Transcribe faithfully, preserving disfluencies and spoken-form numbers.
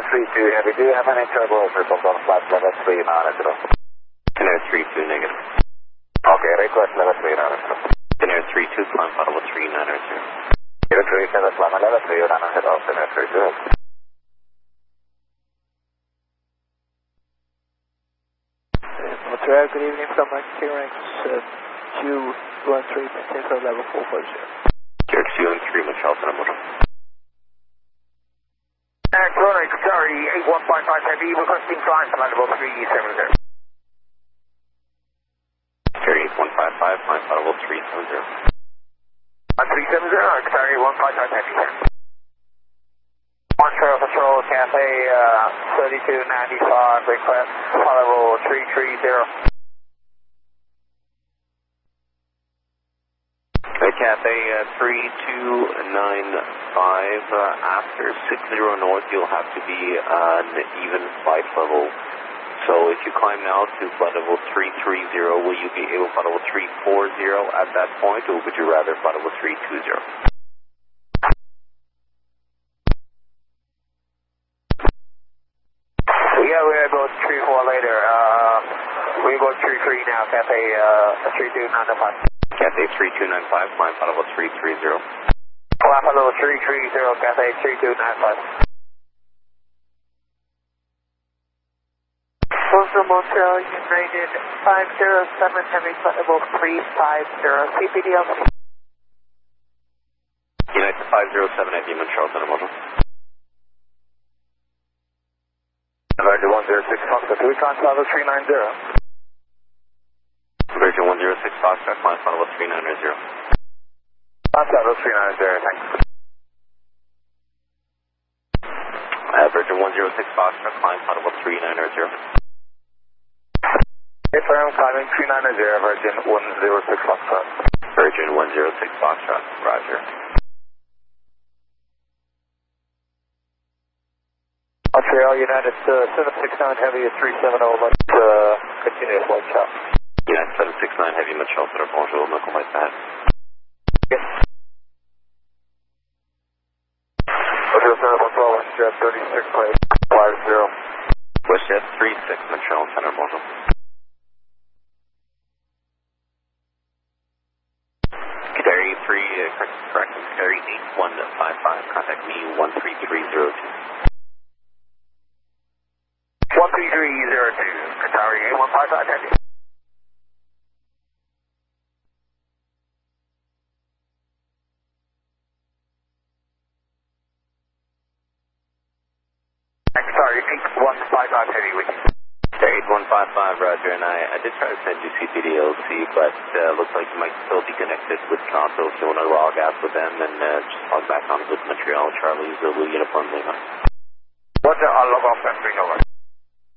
three two Heavy, do you have any turbos results on flight level three monitor? Canary three two negative. Okay, request level three monitor. Canary three two, climb level three nine zero. Canary three seven, climb level three nine zero, Canary three two. Montreal, good evening from Q-Ranks uh, two one three, maintain for level four four zero. Q X two and three, Montreal Center Motor. Q-Ranks, sorry, eight one five five Heavy, requesting climb for level three seven zero. Carry eight one five five, climb level three seven zero. three seven zero, Carry eight one five five Heavy. Montreal Patrol, Cafe uh, thirty-two ninety-five, request level three three zero. The Cafe uh, three two nine five, uh, after six zero north, you'll have to be on uh, even flight level. So if you climb now to flight level three three zero, will you be able to flight level three four zero at that point, or would you rather flight level three two zero? Yeah, we'll go three four later. Uh, we'll go three three now, Cafe uh, three two nine five. Cafe three two nine five, climb flight level three three zero. Climb level three three zero, Cafe three two nine five. Coastal Montreal, United five zero seven, Heavy, flight level three five zero, C P D L C. United five zero seven, Heavy, Montreal Center Motor. Virgin one zero six Foxtrot, we climb level three nine zero. Virgin one zero six Foxtrot, climb level three nine zero. Climb level three nine zero, thanks. Uh, Virgin one zero six Foxtrot, climb level three nine zero. Affirm, climbing three nine zero, Virgin one zero six Foxtrot. Virgin one zero six Foxtrot, roger. Montreal, United uh, seven six nine Heavy, three seven zero, let's uh, continue flight chop. United seven six nine Heavy, Montreal Center, bonjour, knuckle like that. Yes. Montreal Center, Montreal, WestJet thirty-six five zero. WestJet three six, Montreal Center, bonjour. Carry three, uh, correct, correct, Carry eight one five five, contact me one three three zero two. one three three zero two, Qatari eight one five five, Heavy. Sorry, eight one five five Heavy with you. eight one five five, roger, and I, I did try to send you C P D L C, but uh, looks like you might still be connected with Toronto if you want to log out with them, and uh, just log back on with Montreal, Charlie's uh, Blue Uniform Lima. What's the, I'll log off and bring over.